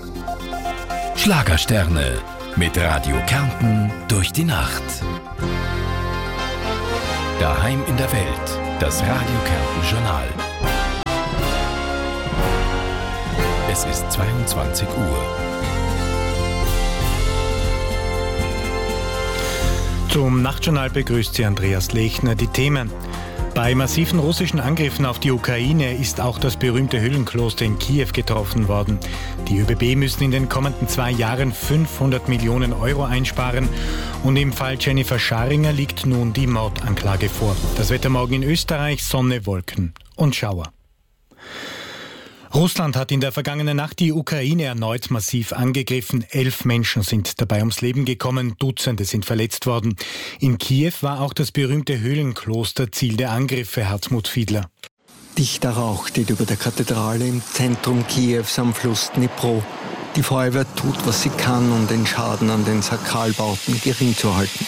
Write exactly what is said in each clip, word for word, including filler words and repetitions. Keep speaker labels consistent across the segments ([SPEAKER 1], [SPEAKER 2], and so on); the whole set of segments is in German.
[SPEAKER 1] Schlagersterne mit Radio Kärnten durch die Nacht. Daheim in der Welt, das Radio Kärnten Journal. Es ist zweiundzwanzig Uhr.
[SPEAKER 2] Zum Nachtjournal begrüßt Sie Andreas Lechner. Die Themen: Bei massiven russischen Angriffen auf die Ukraine ist auch das berühmte Hüllenkloster in Kiew getroffen worden. Die ÖBB müssen in den kommenden zwei Jahren fünfhundert Millionen Euro einsparen. Und im Fall Jennifer Scharinger liegt nun die Mordanklage vor. Das Wetter morgen in Österreich: Sonne, Wolken und Schauer. Russland hat in der vergangenen Nacht die Ukraine erneut massiv angegriffen. Elf Menschen sind dabei ums Leben gekommen, Dutzende sind verletzt worden. In Kiew war auch das berühmte Höhlenkloster Ziel der Angriffe, Hartmut Fiedler.
[SPEAKER 3] Dichter Rauch steht über der Kathedrale im Zentrum Kiews am Fluss Dnipro. Die Feuerwehr tut, was sie kann, um den Schaden an den Sakralbauten gering zu halten.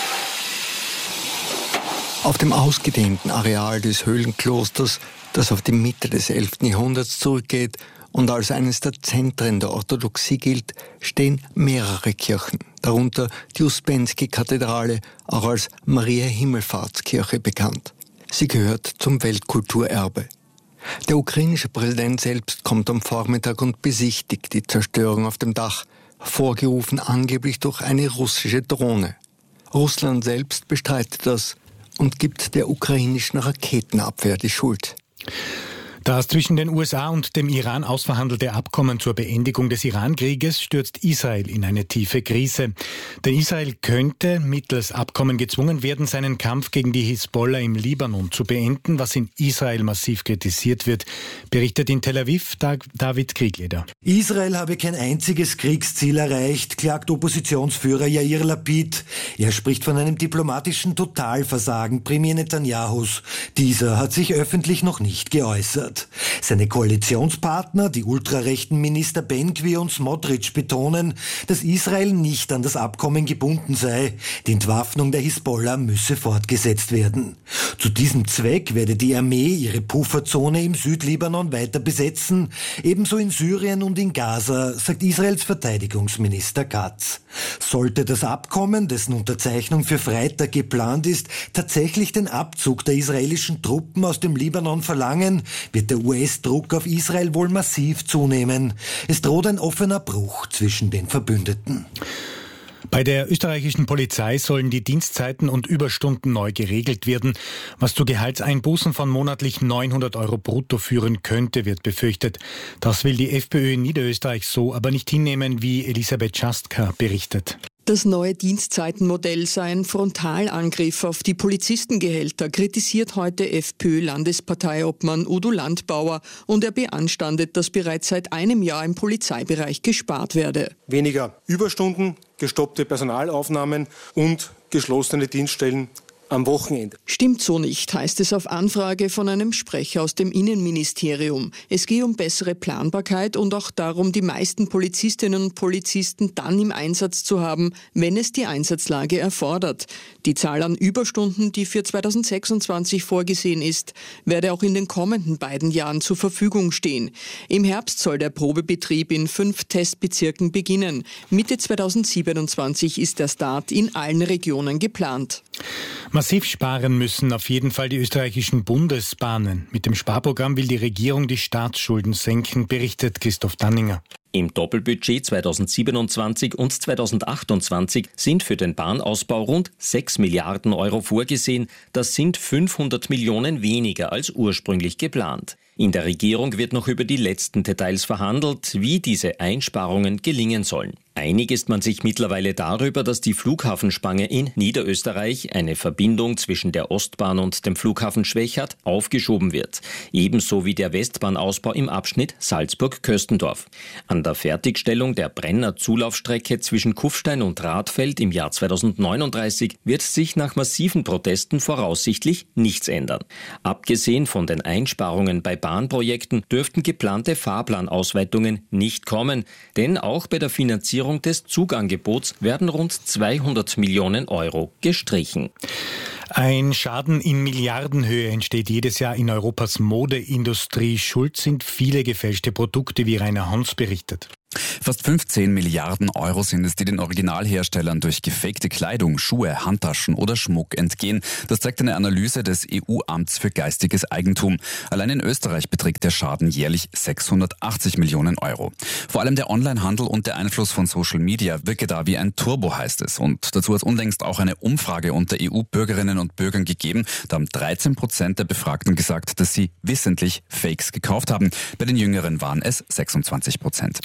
[SPEAKER 3] Auf dem ausgedehnten Areal des Höhlenklosters, das auf die Mitte des elften Jahrhunderts zurückgeht und als eines der Zentren der Orthodoxie gilt, stehen mehrere Kirchen, darunter die Uspensky-Kathedrale, auch als Maria-Himmelfahrtskirche bekannt. Sie gehört zum Weltkulturerbe. Der ukrainische Präsident selbst kommt am Vormittag und besichtigt die Zerstörung auf dem Dach, vorgerufen angeblich durch eine russische Drohne. Russland selbst bestreitet das und gibt der ukrainischen Raketenabwehr die Schuld. Das zwischen den U S A und dem Iran ausverhandelte Abkommen zur Beendigung des Iran-Krieges stürzt Israel in eine tiefe Krise. Denn Israel könnte mittels Abkommen gezwungen werden, seinen Kampf gegen die Hisbollah im Libanon zu beenden, was in Israel massiv kritisiert wird, berichtet in Tel Aviv David Kriegleder.
[SPEAKER 4] Israel habe kein einziges Kriegsziel erreicht, klagt Oppositionsführer Yair Lapid. Er spricht von einem diplomatischen Totalversagen Premier Netanyahus. Dieser hat sich öffentlich noch nicht geäußert. Seine Koalitionspartner, die ultrarechten Minister Ben-Gvir und Smotrich, betonen, dass Israel nicht an das Abkommen gebunden sei. Die Entwaffnung der Hisbollah müsse fortgesetzt werden. Zu diesem Zweck werde die Armee ihre Pufferzone im Südlibanon weiter besetzen, ebenso in Syrien und in Gaza, sagt Israels Verteidigungsminister Katz. Sollte das Abkommen, dessen Unterzeichnung für Freitag geplant ist, tatsächlich den Abzug der israelischen Truppen aus dem Libanon verlangen, wird der U S-Druck auf Israel wohl massiv zunehmen. Es droht ein offener Bruch zwischen den Verbündeten.
[SPEAKER 2] Bei der österreichischen Polizei sollen die Dienstzeiten und Überstunden neu geregelt werden. Was zu Gehaltseinbußen von monatlich neunhundert Euro brutto führen könnte, wird befürchtet. Das will die FPÖ in Niederösterreich so aber nicht hinnehmen, wie Elisabeth Schastka berichtet.
[SPEAKER 5] Das neue Dienstzeitenmodell sei ein Frontalangriff auf die Polizistengehälter, kritisiert heute FPÖ-Landesparteiobmann Udo Landbauer, und er beanstandet, dass bereits seit einem Jahr im Polizeibereich gespart werde.
[SPEAKER 6] Weniger Überstunden, gestoppte Personalaufnahmen und geschlossene Dienststellen am Wochenende.
[SPEAKER 5] Stimmt so nicht, heißt es auf Anfrage von einem Sprecher aus dem Innenministerium. Es gehe um bessere Planbarkeit und auch darum, die meisten Polizistinnen und Polizisten dann im Einsatz zu haben, wenn es die Einsatzlage erfordert. Die Zahl an Überstunden, die für zweitausendsechsundzwanzig vorgesehen ist, werde auch in den kommenden beiden Jahren zur Verfügung stehen. Im Herbst soll der Probebetrieb in fünf Testbezirken beginnen. Mitte zweitausendsiebenundzwanzig ist der Start in allen Regionen geplant.
[SPEAKER 2] Massiv sparen müssen auf jeden Fall die österreichischen Bundesbahnen. Mit dem Sparprogramm will die Regierung die Staatsschulden senken, berichtet Christoph Danninger.
[SPEAKER 7] Im Doppelbudget zweitausendsiebenundzwanzig und zweitausendachtundzwanzig sind für den Bahnausbau rund sechs Milliarden Euro vorgesehen. Das sind fünfhundert Millionen weniger als ursprünglich geplant. In der Regierung wird noch über die letzten Details verhandelt, wie diese Einsparungen gelingen sollen. Einig ist man sich mittlerweile darüber, dass die Flughafenspange in Niederösterreich, eine Verbindung zwischen der Ostbahn und dem Flughafen Schwechat, aufgeschoben wird. Ebenso wie der Westbahnausbau im Abschnitt Salzburg-Köstendorf. An der Fertigstellung der Brenner-Zulaufstrecke zwischen Kufstein und Radfeld im Jahr zweitausendneununddreißig wird sich nach massiven Protesten voraussichtlich nichts ändern. Abgesehen von den Einsparungen bei Bahnprojekten dürften geplante Fahrplanausweitungen nicht kommen, denn auch bei der Finanzierung des Zugangebots werden rund zweihundert Millionen Euro gestrichen.
[SPEAKER 2] Ein Schaden in Milliardenhöhe entsteht jedes Jahr in Europas Modeindustrie. Schuld sind viele gefälschte Produkte, wie Rainer Hans berichtet.
[SPEAKER 8] Fast fünfzehn Milliarden Euro sind es, die den Originalherstellern durch gefakte Kleidung, Schuhe, Handtaschen oder Schmuck entgehen. Das zeigt eine Analyse des E U-Amts für geistiges Eigentum. Allein in Österreich beträgt der Schaden jährlich sechshundertachtzig Millionen Euro. Vor allem der Onlinehandel und der Einfluss von Social Media wirke da wie ein Turbo, heißt es. Und dazu hat es unlängst auch eine Umfrage unter E U-Bürgerinnen und Bürgern gegeben. Da haben dreizehn Prozent der Befragten gesagt, dass sie wissentlich Fakes gekauft haben. Bei den Jüngeren waren es sechsundzwanzig Prozent.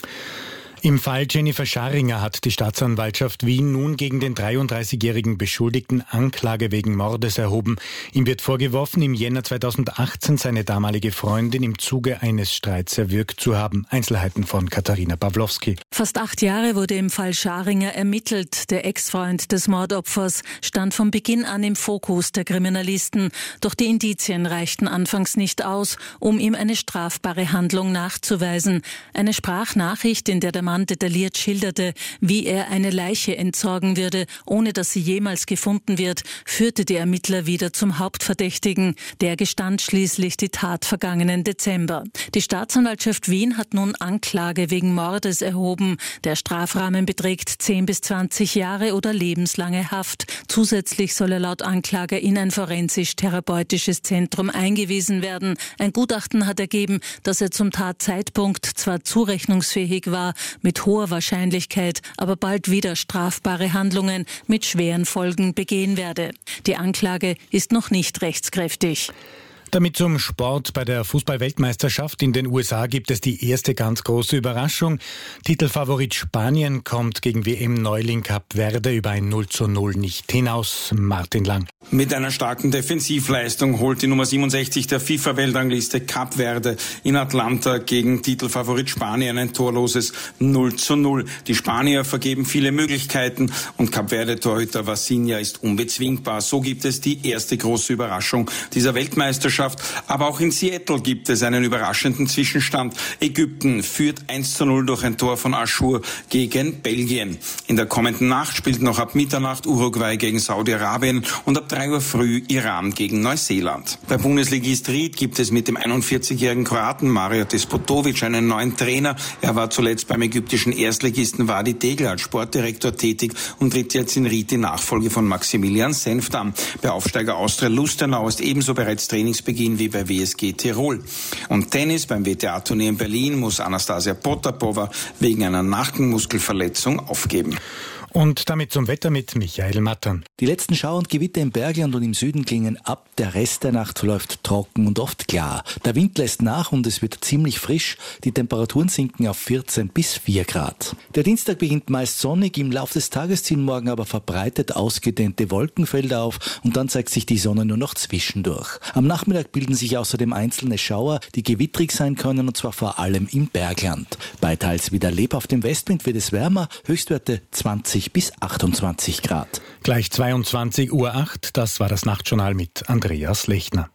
[SPEAKER 2] Im Fall Jennifer Scharinger hat die Staatsanwaltschaft Wien nun gegen den dreiunddreißigjährigen Beschuldigten Anklage wegen Mordes erhoben. Ihm wird vorgeworfen, im Jänner zweitausendachtzehn seine damalige Freundin im Zuge eines Streits erwürgt zu haben. Einzelheiten von Katharina Pawlowski.
[SPEAKER 9] Fast acht Jahre wurde im Fall Scharinger ermittelt. Der Ex-Freund des Mordopfers stand von Beginn an im Fokus der Kriminalisten. Doch die Indizien reichten anfangs nicht aus, um ihm eine strafbare Handlung nachzuweisen. Eine Sprachnachricht, in der der Mann detailliert schilderte, wie er eine Leiche entsorgen würde, ohne dass sie jemals gefunden wird, führte die Ermittler wieder zum Hauptverdächtigen. Der gestand schließlich die Tat vergangenen Dezember. Die Staatsanwaltschaft Wien hat nun Anklage wegen Mordes erhoben. Der Strafrahmen beträgt zehn bis zwanzig Jahre oder lebenslange Haft. Zusätzlich soll er laut Anklage in ein forensisch-therapeutisches Zentrum eingewiesen werden. Ein Gutachten hat ergeben, dass er zum Tatzeitpunkt zwar zurechnungsfähig war, mit hoher Wahrscheinlichkeit aber bald wieder strafbare Handlungen mit schweren Folgen begehen werde. Die Anklage ist noch nicht rechtskräftig.
[SPEAKER 2] Damit zum Sport. Bei der Fußball-Weltmeisterschaft in den U S A gibt es die erste ganz große Überraschung. Titelfavorit Spanien kommt gegen W M-Neuling Kap Verde über ein null zu null nicht hinaus. Martin Lang.
[SPEAKER 10] Mit einer starken Defensivleistung holt die Nummer siebenundsechzig der FIFA-Weltrangliste Kap Verde in Atlanta gegen Titelfavorit Spanien ein torloses null zu null. Die Spanier vergeben viele Möglichkeiten und Kap Verde-Torhüter Vasinha ist unbezwingbar. So gibt es die erste große Überraschung dieser Weltmeisterschaft. Aber auch in Seattle gibt es einen überraschenden Zwischenstand. Ägypten führt eins zu null durch ein Tor von Achour gegen Belgien. In der kommenden Nacht spielt noch ab Mitternacht Uruguay gegen Saudi-Arabien und ab drei Uhr früh Iran gegen Neuseeland. Bei Bundesligist Ried gibt es mit dem einundvierzigjährigen Kroaten Mario Despotovic einen neuen Trainer. Er war zuletzt beim ägyptischen Erstligisten Wadi Tegel als Sportdirektor tätig und tritt jetzt in Ried die Nachfolge von Maximilian Senft an. Bei Aufsteiger Austria Lustenau ist ebenso bereits Trainingsbeginn wie bei W S G Tirol. Und Tennis beim W T A-Turnier in Berlin muss Anastasia Potapova wegen einer Nackenmuskelverletzung aufgeben.
[SPEAKER 2] Und damit zum Wetter mit Michael Mattern.
[SPEAKER 11] Die letzten Schauer und Gewitter im Bergland und im Süden klingen ab. Der Rest der Nacht verläuft trocken und oft klar. Der Wind lässt nach und es wird ziemlich frisch. Die Temperaturen sinken auf vierzehn bis vier Grad. Der Dienstag beginnt meist sonnig. Im Laufe des Tages ziehen morgen aber verbreitet ausgedehnte Wolkenfelder auf und dann zeigt sich die Sonne nur noch zwischendurch. Am Nachmittag bilden sich außerdem einzelne Schauer, die gewittrig sein können, und zwar vor allem im Bergland. Bei teils wieder lebhaftem Westwind wird es wärmer, Höchstwerte zwanzig bis achtundzwanzig Grad.
[SPEAKER 2] Gleich zweiundzwanzig Uhr acht, das war das Nachtjournal mit Andreas Lechner.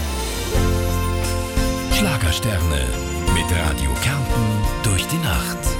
[SPEAKER 1] Schlagersterne mit Radio Kärnten durch die Nacht.